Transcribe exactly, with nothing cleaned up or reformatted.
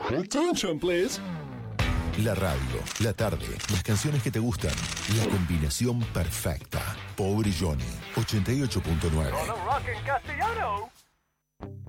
Attention, please. La radio, la tarde, las canciones que te gustan, la combinación perfecta. Pobre Johnny, ochenta y ocho punto nueve. Con un rock en castellano.